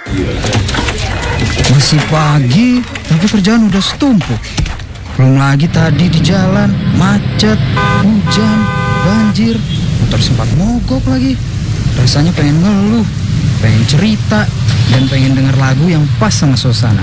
Masih pagi, tapi kerjaan udah setumpuk. Belum lagi tadi di jalan, macet, hujan, banjir, motor sempat mogok lagi. Rasanya pengen ngeluh, pengen cerita, dan pengen denger lagu yang pas sama suasana.